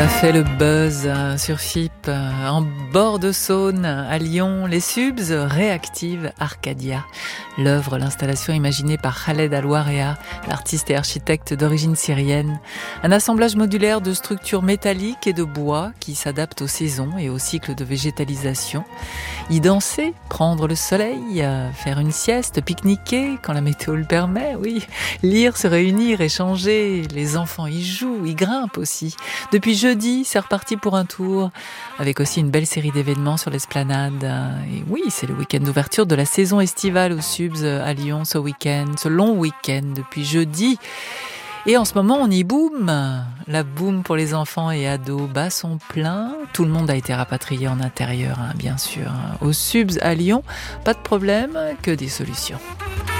Ça fait le buzz sur FIP. En bord de Saône, à Lyon, les Subs réactivent Arcadia. L'œuvre, l'installation imaginée par Khaled Alouarea, l'artiste et architecte d'origine syrienne. Un assemblage modulaire de structures métalliques et de bois qui s'adaptent aux saisons et aux cycles de végétalisation. Y danser, prendre le soleil, faire une sieste, pique-niquer quand la météo le permet, oui. Lire, se réunir, échanger. Les enfants y jouent, y grimpent aussi. Depuis jeudi, c'est reparti pour un tour, avec aussi une belle série d'événements sur l'esplanade. Et oui, c'est le week-end d'ouverture de la saison estivale aux Subs à Lyon ce week-end, ce long week-end depuis jeudi. Et en ce moment, on y boom. La boom pour les enfants et ados bat son plein. Tout le monde a été rapatrié en intérieur, bien sûr. Aux Subs à Lyon, pas de problème, que des solutions.